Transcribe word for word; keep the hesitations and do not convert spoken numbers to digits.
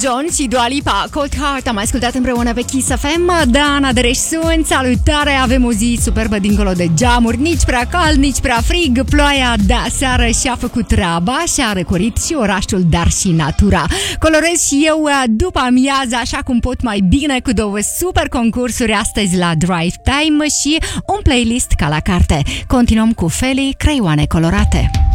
John și Dua Lipa, Cold Heart. Am ascultat împreună pe Kiss F M. Dana Dăreș sunt, salutare. Avem o zi superbă dincolo de geamuri. Nici prea cald, nici prea frig. Ploaia de aseară și-a făcut treaba și a răcorit și orașul, dar și natura. Colorez și eu după amiază așa cum pot mai bine, cu două super concursuri astăzi la Drive Time și un playlist ca la carte. Continuăm cu Feli, Creioane colorate.